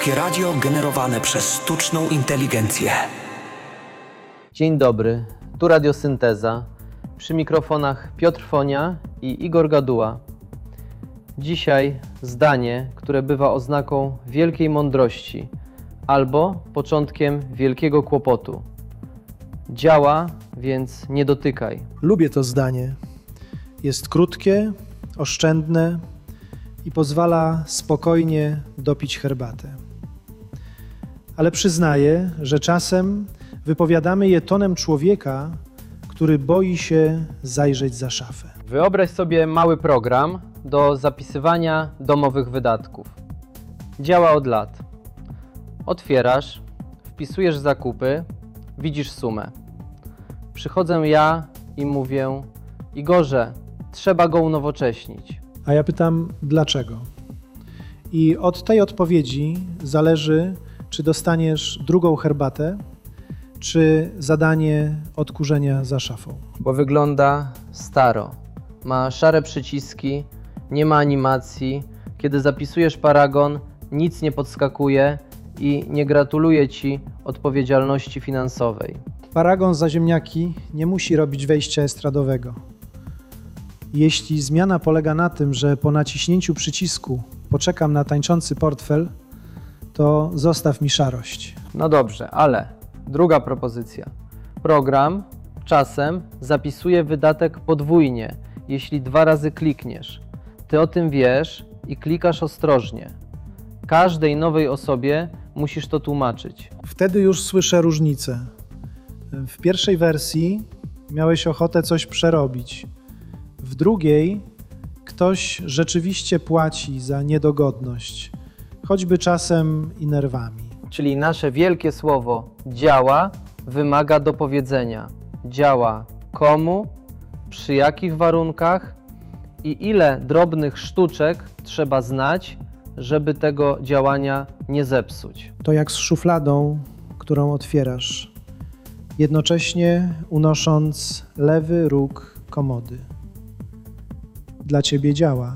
Polskie radio generowane przez sztuczną inteligencję. Dzień dobry, tu Radiosynteza. Przy mikrofonach Piotr Fonia i Igor Gaduła. Dzisiaj zdanie, które bywa oznaką wielkiej mądrości albo początkiem wielkiego kłopotu. Działa, więc nie dotykaj. Lubię to zdanie. Jest krótkie, oszczędne i pozwala spokojnie dopić herbatę. Ale przyznaję, że czasem wypowiadamy je tonem człowieka, który boi się zajrzeć za szafę. Wyobraź sobie mały program do zapisywania domowych wydatków. Działa od lat. Otwierasz, wpisujesz zakupy, widzisz sumę. Przychodzę ja i mówię: Igorze, trzeba go unowocześnić. A ja pytam, dlaczego? I od tej odpowiedzi zależy, czy dostaniesz drugą herbatę, czy zadanie odkurzenia za szafą. Bo wygląda staro. Ma szare przyciski, nie ma animacji. Kiedy zapisujesz paragon, nic nie podskakuje i nie gratuluje ci odpowiedzialności finansowej. Paragon za ziemniaki nie musi robić wejścia estradowego. Jeśli zmiana polega na tym, że po naciśnięciu przycisku poczekam na tańczący portfel, to zostaw mi szarość. No dobrze, ale druga propozycja. Program czasem zapisuje wydatek podwójnie, jeśli 2 razy klikniesz. Ty o tym wiesz i klikasz ostrożnie. Każdej nowej osobie musisz to tłumaczyć. Wtedy już słyszę różnicę. W pierwszej wersji miałeś ochotę coś przerobić. W drugiej ktoś rzeczywiście płaci za niedogodność, choćby czasem i nerwami. Czyli nasze wielkie słowo działa wymaga dopowiedzenia. Działa komu, przy jakich warunkach i ile drobnych sztuczek trzeba znać, żeby tego działania nie zepsuć. To jak z szufladą, którą otwierasz, jednocześnie unosząc lewy róg komody. Dla ciebie działa.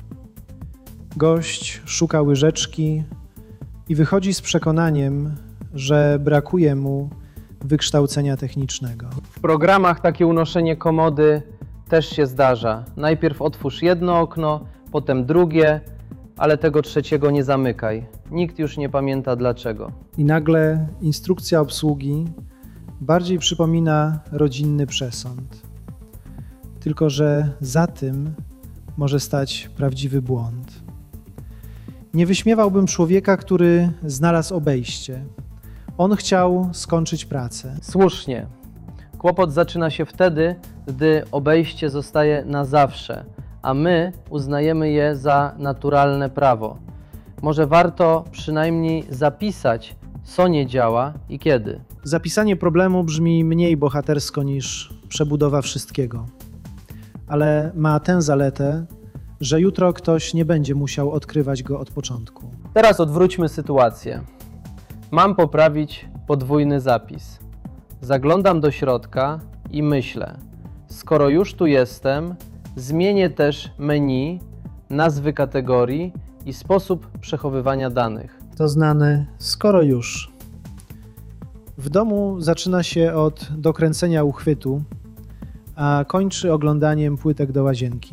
Gość szuka łyżeczki i wychodzi z przekonaniem, że brakuje mu wykształcenia technicznego. W programach takie unoszenie komody też się zdarza. Najpierw otwórz jedno okno, potem drugie, ale tego trzeciego nie zamykaj. Nikt już nie pamięta dlaczego. I nagle instrukcja obsługi bardziej przypomina rodzinny przesąd. Tylko że za tym może stać prawdziwy błąd. Nie wyśmiewałbym człowieka, który znalazł obejście. On chciał skończyć pracę. Słusznie. Kłopot zaczyna się wtedy, gdy obejście zostaje na zawsze, a my uznajemy je za naturalne prawo. Może warto przynajmniej zapisać, co nie działa i kiedy. Zapisanie problemu brzmi mniej bohatersko niż przebudowa wszystkiego. Ale ma tę zaletę, że jutro ktoś nie będzie musiał odkrywać go od początku. Teraz odwróćmy sytuację. Mam poprawić podwójny zapis. Zaglądam do środka i myślę, skoro już tu jestem, zmienię też menu, nazwy kategorii i sposób przechowywania danych. To znane skoro już. W domu zaczyna się od dokręcenia uchwytu, a kończy oglądaniem płytek do łazienki.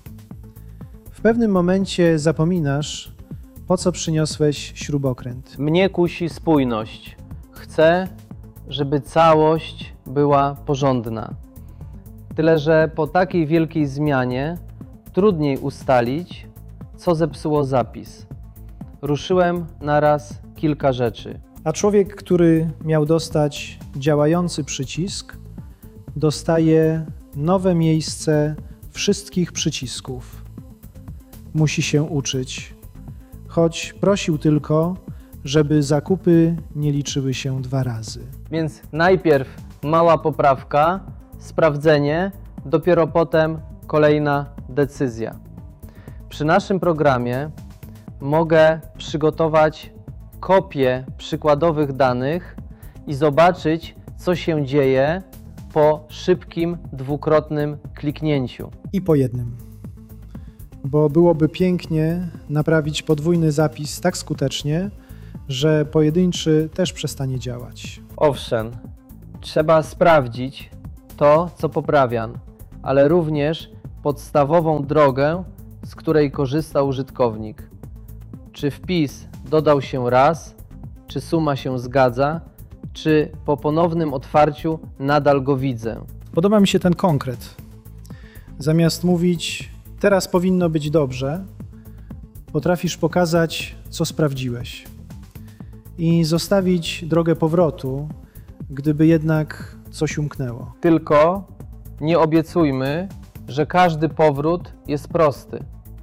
W pewnym momencie zapominasz, po co przyniosłeś śrubokręt. Mnie kusi spójność. Chcę, żeby całość była porządna. Tyle że po takiej wielkiej zmianie trudniej ustalić, co zepsuło zapis. Ruszyłem naraz kilka rzeczy. A człowiek, który miał dostać działający przycisk, dostaje nowe miejsce wszystkich przycisków. Musi się uczyć, choć prosił tylko, żeby zakupy nie liczyły się 2 razy. Więc najpierw mała poprawka, sprawdzenie, dopiero potem kolejna decyzja. Przy naszym programie mogę przygotować kopię przykładowych danych i zobaczyć, co się dzieje po szybkim, dwukrotnym kliknięciu. I po jednym. Bo byłoby pięknie naprawić podwójny zapis tak skutecznie, że pojedynczy też przestanie działać. Owszem, trzeba sprawdzić to, co poprawiam, ale również podstawową drogę, z której korzysta użytkownik. Czy wpis dodał się raz, czy suma się zgadza, czy po ponownym otwarciu nadal go widzę. Podoba mi się ten konkret. Zamiast mówić, teraz powinno być dobrze, potrafisz pokazać, co sprawdziłeś i zostawić drogę powrotu, gdyby jednak coś umknęło. Tylko nie obiecujmy, że każdy powrót jest prosty.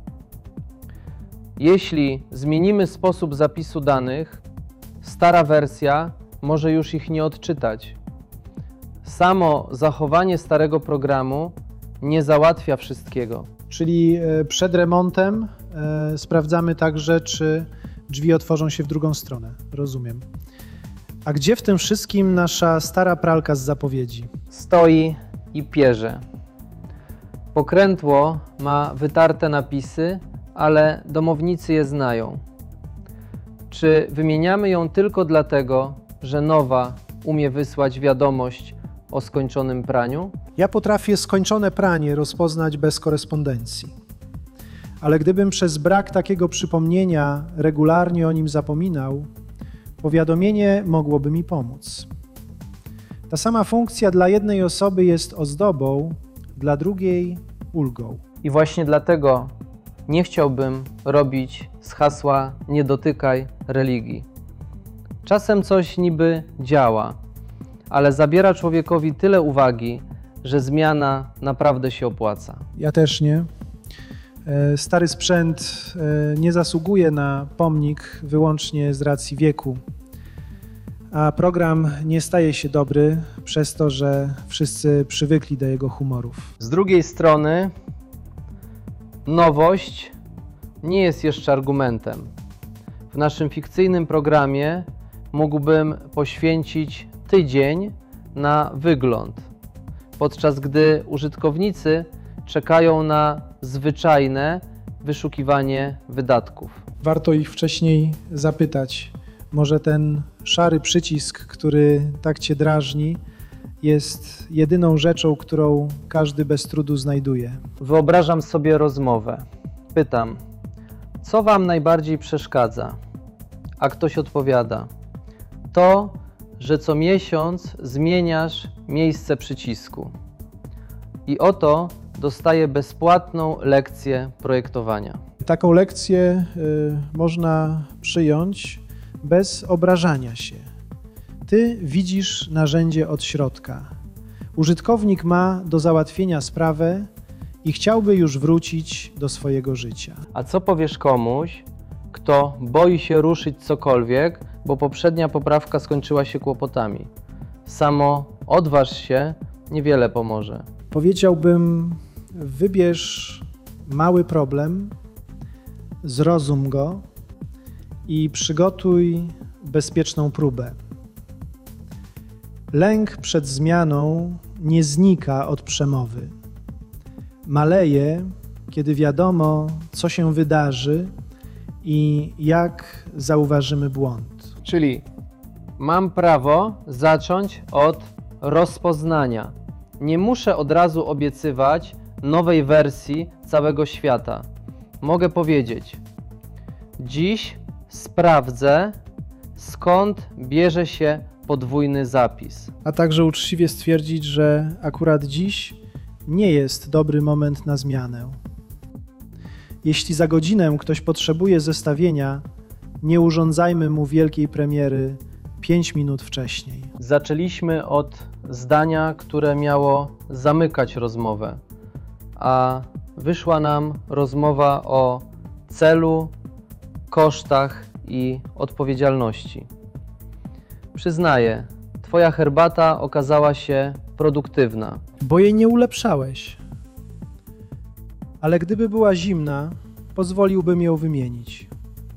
Jeśli zmienimy sposób zapisu danych, stara wersja może już ich nie odczytać. Samo zachowanie starego programu nie załatwia wszystkiego. Czyli przed remontem sprawdzamy także, czy drzwi otworzą się w drugą stronę. Rozumiem. A gdzie w tym wszystkim nasza stara pralka z zapowiedzi? Stoi i pierze. Pokrętło ma wytarte napisy, ale domownicy je znają. Czy wymieniamy ją tylko dlatego, że nowa umie wysłać wiadomość o skończonym praniu? Ja potrafię skończone pranie rozpoznać bez korespondencji. Ale gdybym przez brak takiego przypomnienia regularnie o nim zapominał, powiadomienie mogłoby mi pomóc. Ta sama funkcja dla jednej osoby jest ozdobą, dla drugiej ulgą. I właśnie dlatego nie chciałbym robić z hasła "nie dotykaj" religii. Czasem coś niby działa, ale zabiera człowiekowi tyle uwagi, że zmiana naprawdę się opłaca. Ja też nie. Stary sprzęt nie zasługuje na pomnik wyłącznie z racji wieku, a program nie staje się dobry przez to, że wszyscy przywykli do jego humorów. Z drugiej strony nowość nie jest jeszcze argumentem. W naszym fikcyjnym programie mógłbym poświęcić tydzień na wygląd, podczas gdy użytkownicy czekają na zwyczajne wyszukiwanie wydatków. Warto ich wcześniej zapytać, może ten szary przycisk, który tak cię drażni, jest jedyną rzeczą, którą każdy bez trudu znajduje. Wyobrażam sobie rozmowę. Pytam, co wam najbardziej przeszkadza? A ktoś odpowiada, to, że co miesiąc zmieniasz miejsce przycisku. I oto dostaję bezpłatną lekcję projektowania. Taką lekcję można przyjąć bez obrażania się. Ty widzisz narzędzie od środka. Użytkownik ma do załatwienia sprawę i chciałby już wrócić do swojego życia. A co powiesz komuś, kto boi się ruszyć cokolwiek, bo poprzednia poprawka skończyła się kłopotami? Samo odważ się, niewiele pomoże. Powiedziałbym, wybierz mały problem, zrozum go i przygotuj bezpieczną próbę. Lęk przed zmianą nie znika od przemowy. Maleje, kiedy wiadomo, co się wydarzy i jak zauważymy błąd. Czyli mam prawo zacząć od rozpoznania. Nie muszę od razu obiecywać nowej wersji całego świata. Mogę powiedzieć, dziś sprawdzę, skąd bierze się podwójny zapis. A także uczciwie stwierdzić, że akurat dziś nie jest dobry moment na zmianę. Jeśli za godzinę ktoś potrzebuje zestawienia, nie urządzajmy mu wielkiej premiery 5 minut wcześniej. Zaczęliśmy od zdania, które miało zamykać rozmowę, a wyszła nam rozmowa o celu, kosztach i odpowiedzialności. Przyznaję, twoja herbata okazała się produktywna. Bo jej nie ulepszałeś. Ale gdyby była zimna, pozwoliłbym ją wymienić.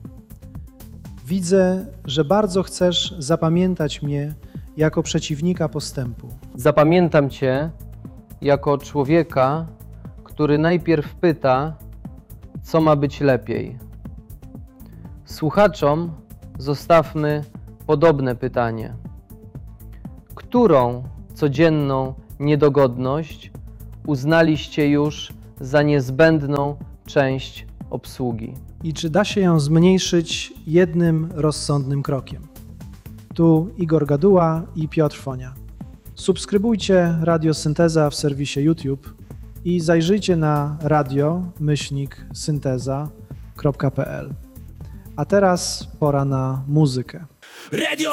Widzę, że bardzo chcesz zapamiętać mnie jako przeciwnika postępu. Zapamiętam cię jako człowieka, który najpierw pyta, co ma być lepiej. Słuchaczom zostawmy podobne pytanie. Którą codzienną niedogodność uznaliście już za niezbędną część obsługi? I czy da się ją zmniejszyć jednym rozsądnym krokiem? Tu Igor Gaduła i Piotr Fonia. Subskrybujcie Radio Synteza w serwisie YouTube i zajrzyjcie na radio-synteza.pl. A teraz pora na muzykę.